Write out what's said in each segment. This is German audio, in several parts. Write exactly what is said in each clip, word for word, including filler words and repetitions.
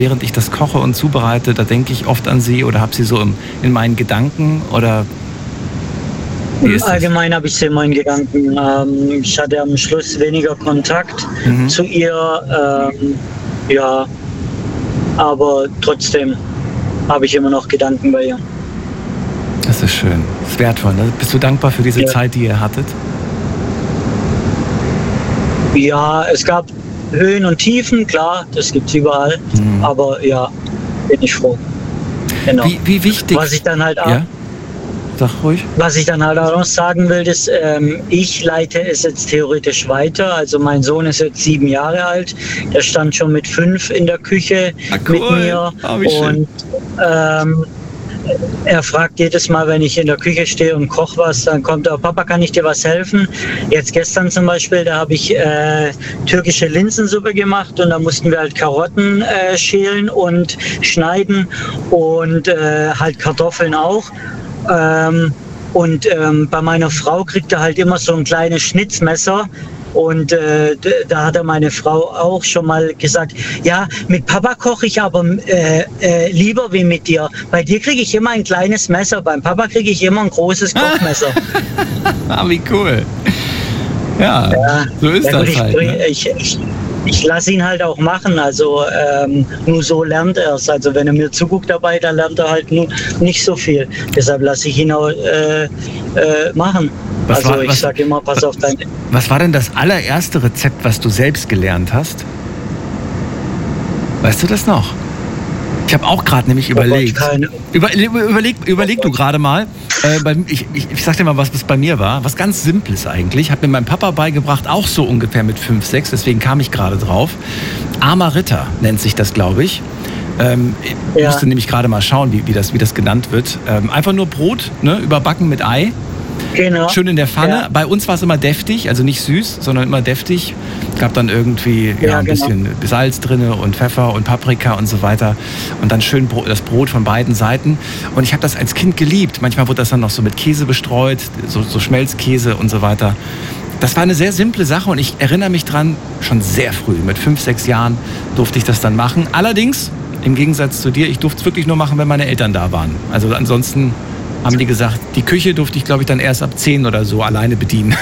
während ich das koche und zubereite, da denke ich oft an sie oder habe sie so im, in meinen Gedanken oder wie ist das? Allgemein habe ich sie in meinen Gedanken. Ähm, ich hatte am Schluss weniger Kontakt mhm. zu ihr. Ähm, ja, aber trotzdem habe ich immer noch Gedanken bei ihr. Das ist schön. Das ist wertvoll. Ne? Bist du dankbar für diese ja. Zeit, die ihr hattet? Ja, es gab Höhen und Tiefen, klar, das gibt es überall. Mhm. Aber ja, bin ich froh. Genau. Wie, wie wichtig? Was ich dann halt auch, ja? Sag ruhig. Was ich dann halt auch noch sagen will, ist, ähm, ich leite es jetzt theoretisch weiter. Also mein Sohn ist jetzt sieben Jahre alt. Der stand schon mit fünf in der Küche ah, cool. mit mir. Oh, wie schön. Und ähm, er fragt jedes Mal, wenn ich in der Küche stehe und koche was, dann kommt er, Papa, kann ich dir was helfen? Jetzt gestern zum Beispiel, da habe ich äh, türkische Linsensuppe gemacht und da mussten wir halt Karotten äh, schälen und schneiden und äh, halt Kartoffeln auch. Ähm, und ähm, bei meiner Frau kriegt er halt immer so ein kleines Schnitzmesser. Und äh, da hat er meine Frau auch schon mal gesagt, ja, mit Papa koche ich aber äh, äh, lieber wie mit dir. Bei dir kriege ich immer ein kleines Messer, beim Papa kriege ich immer ein großes Kochmesser. Ah, wie cool. Ja, ja so ist ja, das ich, halt. Ne? Ich, ich, ich lasse ihn halt auch machen, also ähm, nur so lernt er es. Also wenn er mir zuguckt dabei, dann lernt er halt nur nicht so viel. Deshalb lasse ich ihn auch äh, äh, machen. Was also war, ich was, sage immer, pass was, auf dein... Was war denn das allererste Rezept, was du selbst gelernt hast? Weißt du das noch? Ich habe auch gerade nämlich überlegt. Über, überleg überleg du gerade mal. Äh, bei, ich, ich, ich sag dir mal, was das bei mir war. Was ganz Simples eigentlich. Hat mir mein Papa beigebracht, auch so ungefähr mit fünf, sechs. Deswegen kam ich gerade drauf. Armer Ritter nennt sich das, glaube ich. Ähm, ich ja. musste nämlich gerade mal schauen, wie, wie, das, wie das genannt wird. Ähm, einfach nur Brot, ne, überbacken mit Ei. Genau. Schön in der Pfanne. Ja. Bei uns war es immer deftig, also nicht süß, sondern immer deftig. Gab dann irgendwie ja, ja, ein genau. bisschen Salz drin und Pfeffer und Paprika und so weiter. Und dann schön das Brot von beiden Seiten. Und ich habe das als Kind geliebt. Manchmal wurde das dann noch so mit Käse bestreut, so, so Schmelzkäse und so weiter. Das war eine sehr simple Sache und ich erinnere mich dran, schon sehr früh, mit fünf, sechs Jahren durfte ich das dann machen. Allerdings, im Gegensatz zu dir, ich durfte es wirklich nur machen, wenn meine Eltern da waren. Also ansonsten haben die gesagt, die Küche durfte ich, glaube ich, dann erst ab zehn oder so alleine bedienen.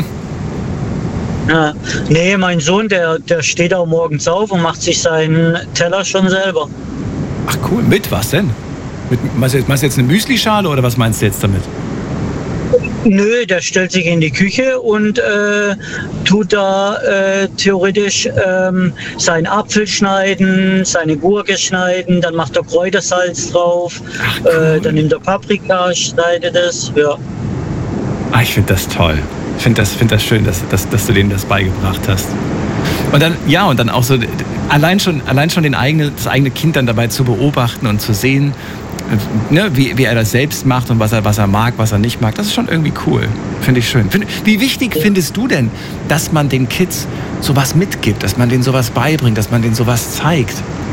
Ja, nee, mein Sohn, der, der steht auch morgens auf und macht sich seinen Teller schon selber. Ach cool, mit was denn? Mit, meinst du jetzt eine Müslischale oder was meinst du jetzt damit? Nö, der stellt sich in die Küche und äh, tut da äh, theoretisch ähm, seinen Apfel schneiden, seine Gurke schneiden, dann macht er Kräutersalz drauf, Ach, cool. äh, dann nimmt er Paprika, schneidet es, ja. Ah, ich finde das toll. Ich finde das, find das schön, dass, dass, dass du denen das beigebracht hast. Und dann, ja, und dann auch so, allein schon, allein schon den eigene, das eigene Kind dann dabei zu beobachten und zu sehen, ne, wie, wie er das selbst macht und was er, was er mag, was er nicht mag, das ist schon irgendwie cool. Finde ich schön. Find, wie wichtig findest du denn, dass man den Kids sowas mitgibt, dass man denen sowas beibringt, dass man denen sowas zeigt?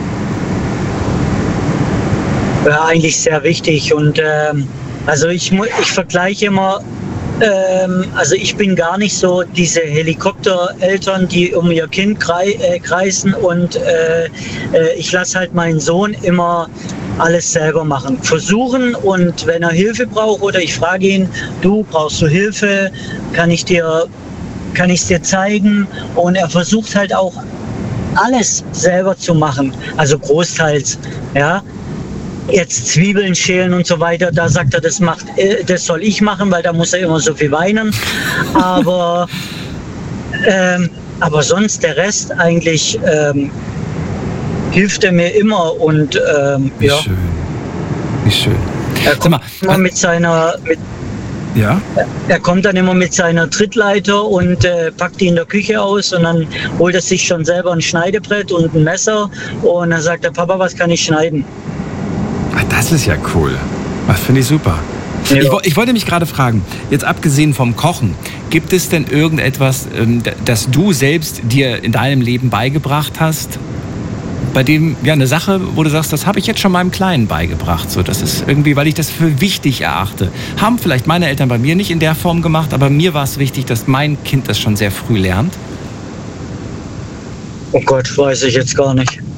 Ja, eigentlich sehr wichtig. Und ähm, also ich, ich vergleiche immer, ähm, also ich bin gar nicht so diese Helikoptereltern, die um ihr Kind krei äh, kreisen und äh, äh, ich lasse halt meinen Sohn immer alles selber machen. Versuchen und wenn er Hilfe braucht oder ich frage ihn, du, brauchst du Hilfe, kann ich dir, kann ich es dir zeigen? Und er versucht halt auch alles selber zu machen, also großteils, ja. Jetzt Zwiebeln schälen und so weiter, da sagt er, das macht, das soll ich machen, weil da muss er immer so viel weinen. Aber, ähm, aber sonst der Rest eigentlich ähm, hilft er mir immer und ähm, Wie ja. schön. Wie schön. Er kommt immer mit seiner, mit, ja? er kommt dann immer mit seiner Trittleiter und äh, packt die in der Küche aus und dann holt er sich schon selber ein Schneidebrett und ein Messer und dann sagt er, Papa, was kann ich schneiden? Ach, das ist ja cool. Das finde ich super. Ja. Ich, ich wollte mich gerade fragen, jetzt abgesehen vom Kochen, gibt es denn irgendetwas, das du selbst dir in deinem Leben beigebracht hast, bei dem, ja, eine Sache, wo du sagst, das habe ich jetzt schon meinem Kleinen beigebracht. So, das ist irgendwie, weil ich das für wichtig erachte. Haben vielleicht meine Eltern bei mir nicht in der Form gemacht, aber mir war es wichtig, dass mein Kind das schon sehr früh lernt. Oh Gott, weiß ich jetzt gar nicht.